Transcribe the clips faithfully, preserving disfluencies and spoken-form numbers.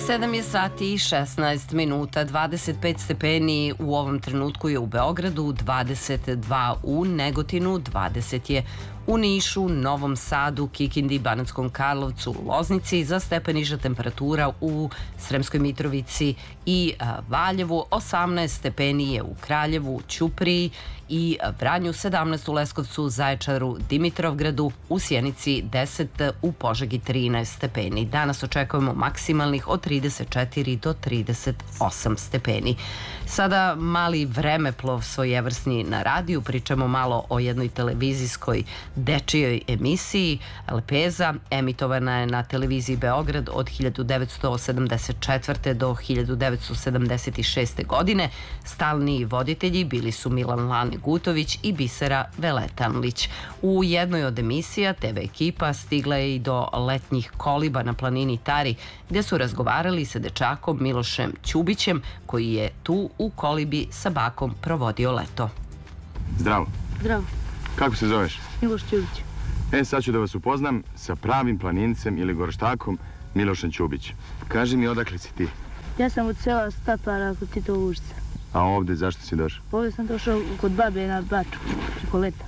sedam je sati i šesnaest minuta, dvadeset pet stepeni u ovom trenutku je u Beogradu, dvadeset dva u Negotinu, dvadeset je u Nišu, Novom Sadu, Kikindi, Banatskom Karlovcu, Loznici, za stepen niža temperatura u Sremskoj Mitrovici i Valjevu, osamnaest stepeni je u Kraljevu, Ćupriji i Vranju, sedamnaest u Leskovcu, Zaječaru, Dimitrovgradu, u Sjenici deset, u Požegi trinaest stepeni. Danas očekujemo maksimalnih od trideset četiri do trideset osam stepeni. Sada mali vremeplov svojevrsni na radiju, pričamo malo o jednoj televizijskoj dečijoj emisiji Lepeza. Emitovana je na televiziji Beograd od hiljadu devetsto sedamdeset četvrte do hiljadu devetsto sedamdeset šeste. godine. Stalni voditelji bili su Milan Lane Gutović i Bisera Veletanlić. U jednoj od emisija te ve ekipa stigla je i do letnjih koliba na planini Tari, gde su razgovarali sa dečakom Milošem Ćubićem, koji je tu u kolibi sa bakom provodio leto. Zdravo. Zdravo. Kako se zoveš? Miloš Ćubić. E, sad ću da vas upoznam sa pravim planincem ili gorštakom Milošem Ćubić. Kaži mi, odakle si ti? Ja sam od sela Stapara kod Titova Ušca. A ovde zašto si došao? Ovdje sam došao kod babe na Baču, preko leta.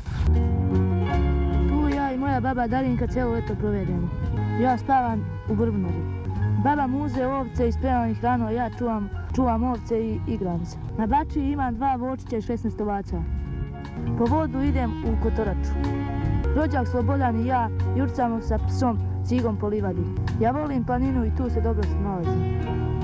Tu ja i moja baba Darinka cijelo leto provedemo. Ja spavam u Brbnoru. Baba muze ovce i sprema ih hranu, a ja čuvam, čuvam ovce i igram se. Na Bači imam dva vočića i šesnaest ovaca. Po vodu idem u Kotoraču. Rođak Slobodan i ja jurcamo sa psom Cigom po livadi. Ja volim planinu i tu se dobro nalazim.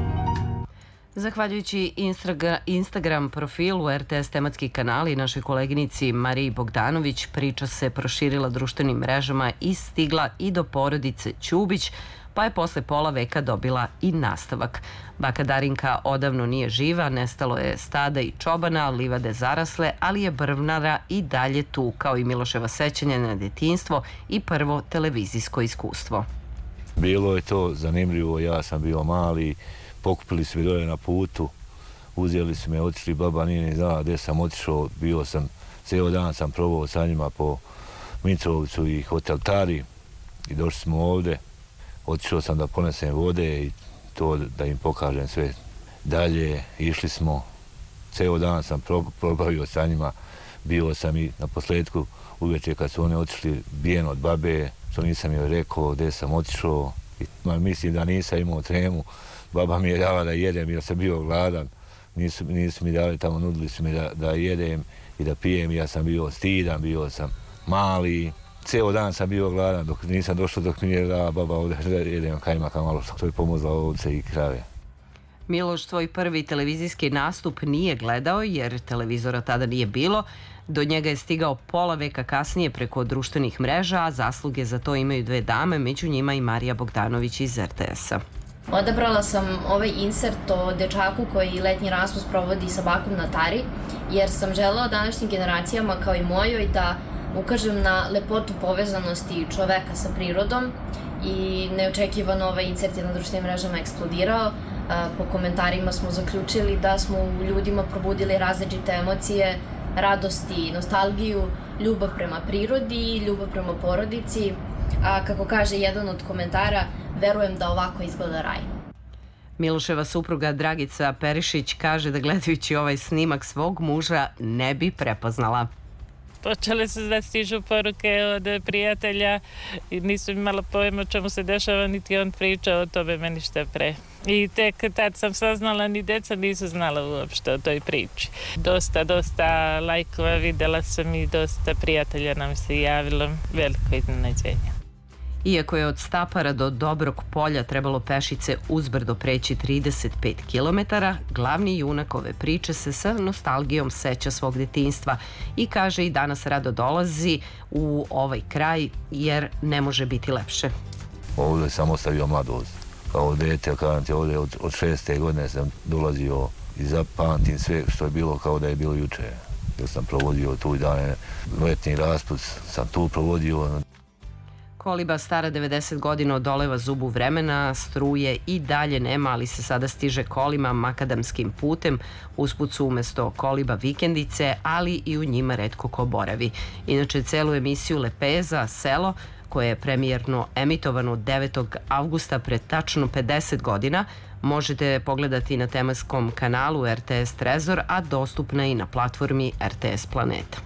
Zahvaljujući Instagram profilu er te es tematski kanali i našoj koleginici Mariji Bogdanović, priča se proširila društvenim mrežama i stigla i do porodice Ćubić, pa je posle pola veka dobila i nastavak. Baka Darinka odavno nije živa, nestalo je stada i čobana, livade zarasle, ali je Brvnara i dalje tu, kao i Miloševa sećanja na detinjstvo i prvo televizijsko iskustvo. Bilo je to zanimljivo, ja sam bio mali, pokupili su mi dole na putu, uzeli su me, otišli, baba nije ni znala gdje sam otišao, bio sam, cijelo dan sam probao sa njima po Mitrovcu i hotel Tari i došli smo ovdje. Otišao sam da ponesem vode i to da im pokažem sve dalje. Išli smo, cijelo dan sam probavio sa njima, bio sam i na posljedku uvečer kad su oni otišli bijen od babe, što nisam joj rekao gdje sam otišao. Mislim da nisam imao tremu, baba mi je dala da jedem jer sam bio gladan, nisu, nisu mi dali tamo, nudili su mi da, da jedem i da pijem, ja sam bio stidan, bio sam mali. Cijelo dan sam bio gladan dok nisam došao, dok mi je dala baba ovdje da jedem kajmaka malo što je pomozla ovce i krave. Miloš svoj prvi televizijski nastup nije gledao jer televizora tada nije bilo. Do njega je stigao pola veka kasnije preko društvenih mreža, a zasluge za to imaju dve dame, među njima i Marija Bogdanović iz er te esa. Odabrala sam ovaj insert o dečaku koji letnji raspust provodi sa bakom na Tari, jer sam želela današnjim generacijama kao i mojoj da ukažem na lepotu povezanosti čoveka sa prirodom i neočekivano ovaj insert je na društvenim mrežama eksplodirao. Po komentarima smo zaključili da smo u ljudima probudili različite emocije, radosti, nostalgiju, ljubav prema prirodi, ljubav prema porodici, a kako kaže jedan od komentara, verujem da ovako izgleda raj. Miloševa supruga Dragica Perišić kaže da gledajući ovaj snimak svog muža ne bi prepoznala. Počele su da stižu poruke od prijatelja i nisu imala pojma o čemu se dešava, niti on priča o tome meni šta pre. I tek tad sam saznala, ni deca nisu znala uopšte o toj priči. Dosta, dosta lajkova videla sam i dosta prijatelja nam se javilo, veliko iznenađenje. Iako je od Stapara do Dobrog Polja trebalo pešice uzbrdo preći trideset pet kilometara, glavni junak ove priče se sa nostalgijom seća svog detinjstva i kaže i danas rado dolazi u ovaj kraj jer ne može biti lepše. Ovdje sam ostavio mladost. Kao dete, kao ti ovdje od, od šeste godine sam dolazio i zapamtim sve što je bilo kao da je bilo juče. Jer sam provodio tu i dane, letnji raspust sam tu provodio. Koliba stara devedeset godina odoleva zubu vremena, struje i dalje nema, ali se sada stiže kolima makadamskim putem. Usput su umesto koliba vikendice, ali i u njima retko ko boravi. Inače, celu emisiju Lepeza, selo, koje je premijerno emitovano devetog avgusta pre tačno pedeset godina, možete pogledati na tematskom kanalu R T S Trezor, a dostupna i na platformi R T S Planeta.